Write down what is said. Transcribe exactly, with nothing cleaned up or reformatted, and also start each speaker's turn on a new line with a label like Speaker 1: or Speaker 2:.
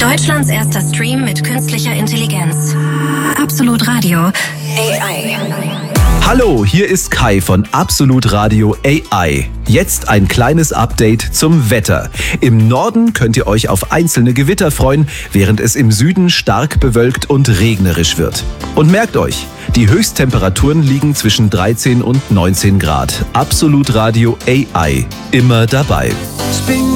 Speaker 1: Deutschlands erster Stream mit künstlicher Intelligenz. Absolut Radio A I.
Speaker 2: Hallo, hier ist Kai von Absolut Radio A I. Jetzt ein kleines Update zum Wetter. Im Norden könnt ihr euch auf einzelne Gewitter freuen, während es im Süden stark bewölkt und regnerisch wird. Und merkt euch, die Höchsttemperaturen liegen zwischen dreizehn und neunzehn Grad. Absolut Radio A I, immer dabei.
Speaker 3: Spring